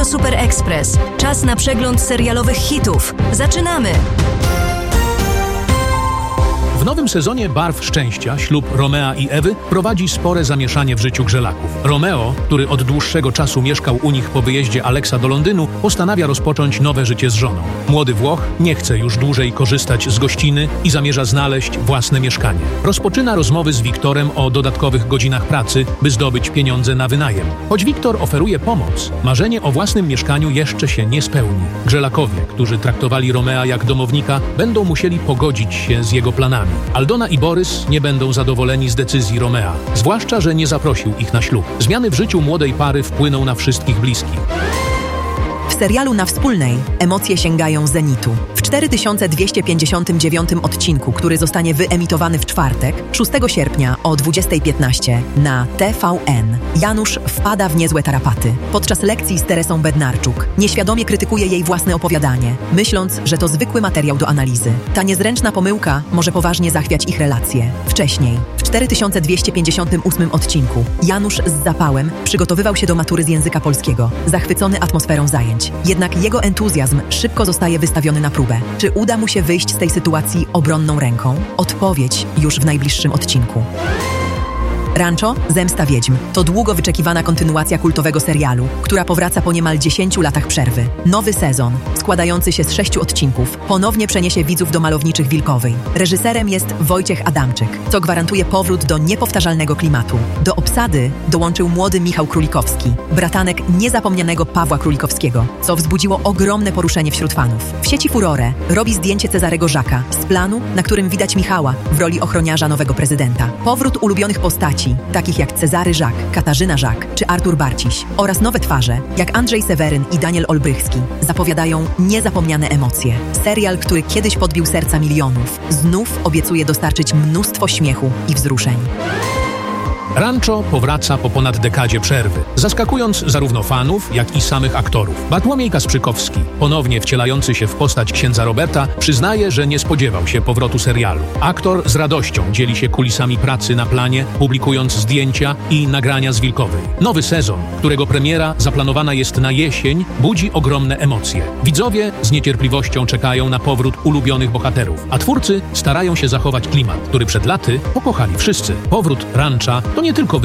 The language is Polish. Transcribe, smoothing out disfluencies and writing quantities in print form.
Rancho Super Express. Czas na przegląd serialowych hitów. Zaczynamy! W nowym sezonie Barw Szczęścia ślub Romea i Ewy prowadzi spore zamieszanie w życiu Grzelaków. Romeo, który od dłuższego czasu mieszkał u nich po wyjeździe Alexa do Londynu, postanawia rozpocząć nowe życie z żoną. Młody Włoch nie chce już dłużej korzystać z gościny i zamierza znaleźć własne mieszkanie. Rozpoczyna rozmowy z Wiktorem o dodatkowych godzinach pracy, by zdobyć pieniądze na wynajem. Choć Wiktor oferuje pomoc, marzenie o własnym mieszkaniu jeszcze się nie spełni. Grzelakowie, którzy traktowali Romea jak domownika, będą musieli pogodzić się z jego planami. Aldona i Borys nie będą zadowoleni z decyzji Romea, zwłaszcza, że nie zaprosił ich na ślub. Zmiany w życiu młodej pary wpłyną na wszystkich bliskich. W serialu Na Wspólnej emocje sięgają zenitu. W 4259 odcinku, który zostanie wyemitowany w czwartek, 6 sierpnia o 20:15 na TVN, Janusz wpada w niezłe tarapaty. Podczas lekcji z Teresą Bednarczuk nieświadomie krytykuje jej własne opowiadanie, myśląc, że to zwykły materiał do analizy. Ta niezręczna pomyłka może poważnie zachwiać ich relacje. Wcześniej, w 4258 odcinku, Janusz z zapałem przygotowywał się do matury z języka polskiego, zachwycony atmosferą zajęć. Jednak jego entuzjazm szybko zostaje wystawiony na próbę. Czy uda mu się wyjść z tej sytuacji obronną ręką? Odpowiedź już w najbliższym odcinku. Rancho – Zemsta Wiedźm to długo wyczekiwana kontynuacja kultowego serialu, która powraca po niemal 10 latach przerwy. Nowy sezon, składający się z 6 odcinków, ponownie przeniesie widzów do malowniczych Wilkowej. Reżyserem jest Wojciech Adamczyk, co gwarantuje powrót do niepowtarzalnego klimatu. Do obsady dołączył młody Michał Królikowski, bratanek niezapomnianego Pawła Królikowskiego, co wzbudziło ogromne poruszenie wśród fanów. W sieci furorę robi zdjęcie Cezarego Żaka z planu, na którym widać Michała w roli ochroniarza nowego prezydenta. Powrót ulubionych postaci, takich jak Cezary Żak, Katarzyna Żak czy Artur Barciś, oraz nowe twarze, jak Andrzej Seweryn i Daniel Olbrychski, zapowiadają niezapomniane emocje. Serial, który kiedyś podbił serca milionów, znów obiecuje dostarczyć mnóstwo śmiechu i wzruszeń. Rancho powraca po ponad dekadzie przerwy, zaskakując zarówno fanów, jak i samych aktorów. Bartłomiej Kasprzykowski, ponownie wcielający się w postać księdza Roberta, przyznaje, że nie spodziewał się powrotu serialu. Aktor z radością dzieli się kulisami pracy na planie, publikując zdjęcia i nagrania z Wilkowej. Nowy sezon, którego premiera zaplanowana jest na jesień, budzi ogromne emocje. Widzowie z niecierpliwością czekają na powrót ulubionych bohaterów, a twórcy starają się zachować klimat, który przed laty pokochali wszyscy. Powrót Rancha to nie tylko